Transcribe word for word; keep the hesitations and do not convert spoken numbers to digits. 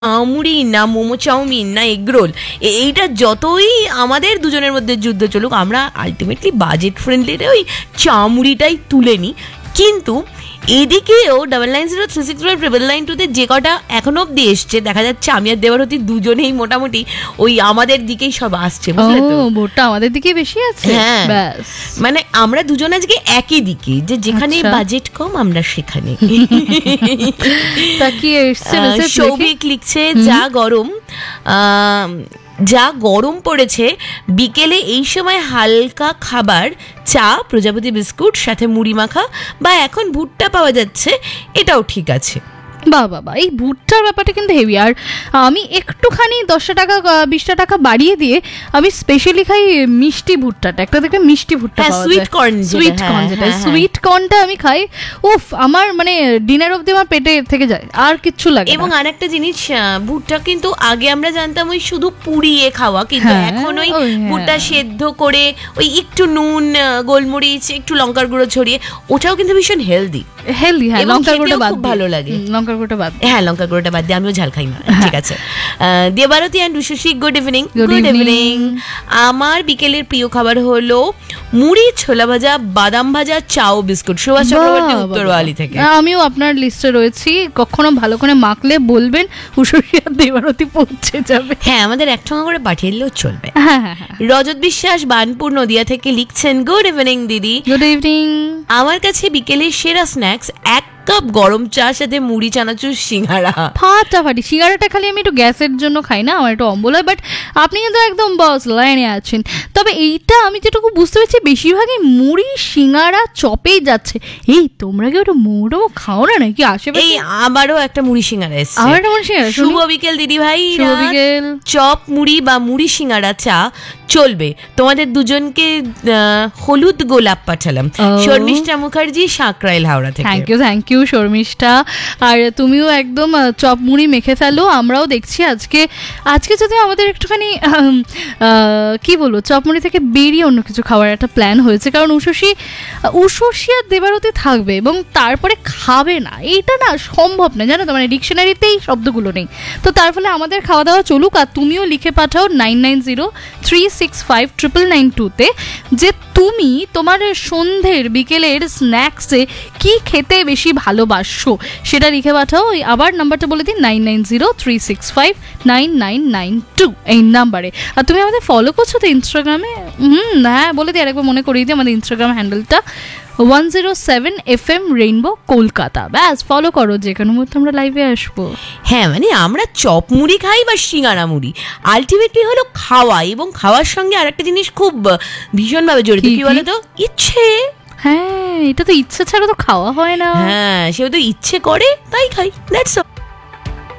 আমুড়ি না মোমো চাউমিন না এগরোল, এইটা যতই আমাদের দুজনের মধ্যে যুদ্ধ চলুক, আমরা আলটিমেটলি বাজেট ফ্রেন্ডলিতে ওই চামুড়িটাই তুলে নিই। কিন্তু এদিকেও double nine zero three six five triple nine টুতে যে কটা এখনো অব্দি এসছে, দেখা যাচ্ছে আমি আর দেবারতী দুজনেই মোটামুটি ওই আমাদের দিকেই সব আসছে, বুঝলে তো? ভোটটা আমাদের দিকে বেশি আছে। হ্যাঁ, মানে আমরা দুজন আজকে একই দিকে, যে যেখানে বাজেট কম আমরা সেখানে। সৌভিক লিখছে, যা গরম যা গরম পড়েছে, বিকেলে এই সময় হালকা খাবার, চা, প্রজাপতি বিস্কুট, সাথে মুড়ি মাখা বা এখন ভুট্টা পাওয়া যাচ্ছে, এটাও ঠিক আছে। বাহ বাবা, এই ভুট্টার ব্যাপারটা কিন্তু হেভি। আর আমি একটুখানি দশটা টাকা বিশটা টাকা বাড়িয়ে দিয়ে আমি স্পেশালি খাই মিষ্টি ভুট্টাটা, একটা দেখে মিষ্টি ভুট্টা পাওয়া যায়, সুইট কর্ন, সুইট কর্ন যেটা, সুইট কর্নটা আমি খাই। উফ, আমার মানে ডিনার অবধি আমার পেটে থেকে যায়, আর কিচ্ছু লাগে না। এবং আরেকটা জিনিস, ভুট্টা কিন্তু আগে আমরা জানতাম ওই শুধু পুড়িয়ে খাওয়া, কিন্তু এখন ওই ভুট্টা সেদ্ধ করে ওই একটু নুন, গোলমরিচ, একটু লঙ্কার গুঁড়ো ছড়িয়ে, ওটাও কিন্তু ভীষণ হেলদি হেলদি হ্যাঁ, লঙ্কার গুঁড়োটা বাদ, ভালো লাগে। লঙ্কার গুঁড়োটা বাদ, হ্যাঁ লঙ্কার গুঁড়োটা বাদ দিয়ে, আমিও ঝাল খাই না। ঠিক আছে। Debarati and Ushasi, good evening. Good evening. আমার বিকেলের প্রিয় খাবার হলো মুড়ি, ছোলা ভাজা, বাদাম ভাজা, চাও, বিস্কুট। সুভাষ চক্রবর্তী, উত্তরওয়ালি থেকে। আমিও আপনার লিস্টে রয়েছি, কখনো ভালো করে মাখলে বলবেন, উষসী আর দেবারতী পৌঁছে যাবে। হ্যাঁ, আমাদের এক ঠোঙা করে পাঠিয়ে দিলেও চলবে। রজত বিশ্বাস বানপুর নদিয়া থেকে লিখছেন, গুড ইভিনিং দিদি। Good evening. আমার কাছে বিকেলের সেরা স্ন্যাক্স এক কাপ গরম চা, সাথে মুড়ি, চানাচুর, সিঙ্গারা। ফাটাফাটি। সিঙ্গারাটা খালি আমি একটু গ্যাসের জন্য খাই না, আমার একটু অম্বল হয়, বাট আপনি কিন্তু একদম বস লাইনে আছেন। তবে এইটা আমি যেটুকু বুঝতে পারছি, বেশিরভাগই মুড়ি, সিঙ্গারা, চপেই যাচ্ছে। এই তোমরা কি ওটা মোড়ো খাও না নাকি আশেপাশে? এই আবারও একটা মুড়ি সিঙ্গারা এসছে। আবার একটা মুড়ি সিঙ্গারা। শুভ বিকেল দিদি ভাই। শুভ বিকেল। চপ মুড়ি বা মুড়ি সিঙ্গারা চা চলবে। তোমাদের দুজনকে হলুদ গোলাপ পাঠালাম। শর্মিষ্ঠা মুখার্জি, সাঁকরাইল, হাওড়া থেকে। Thank you thank you Sharmistha. আর তুমিও একদম চপ মুড়ি মেখে ফেলো। আমরাও দেখছি আজকে আজকে যদি আমাদের একটুখানি কি বলবো, চপ মুড়ি থেকে বেরিয়ে অন্য কিছু খাওয়ার একটা প্ল্যান হয়েছে, কারণ উষসী উষসী আর দেবারতী থাকবে এবং তারপরে খাবে না, এইটা না সম্ভব না, জানো তো, মানে ডিকশনারিতেই শব্দগুলো নেই। তো তার ফলে আমাদের খাওয়া দাওয়া চলুক। আর তুমিও লিখে পাঠাও nine nine zero three six five triple nine টুতে যে তুমি তোমার সন্ধ্যের বিকেলের স্ন্যাক্সে কি খেতে বেশি ভালোবাসো, সেটা লিখে পাঠাও। আবার নাম্বারটা বলে দিন, nine nine zero three six five nine nine nine two, এই নাম্বারে। আর তুমি আমাদের ফলো করছো তো ইনস্টাগ্রামে? হুম, হ্যাঁ বলে দিই, আরেকবার মনে করিয়ে দিই, আমাদের ইনস্টাগ্রাম হ্যান্ডেলটা one zero seven F M rainbow Kolkata. ব্যাস ফলো করো, যে কোনো মুহূর্তে আমরা লাইভে আসবো। হ্যাঁ, মানে আমরা চপ মুড়ি খাই বা সিঙ্গারা মুড়ি, আলটিমেটলি হলো খাওয়া, এবং খাওয়ার সঙ্গে আরেকটা জিনিস খুব ভীষণভাবে জড়িত, কি বলে তো, ইচ্ছে। হ্যাঁ, এটা তো ইচ্ছে ছাড়া তো খাওয়া হয় না। হ্যাঁ, সেও তো ইচ্ছে করে তাই খাই, দ্যাটস অল।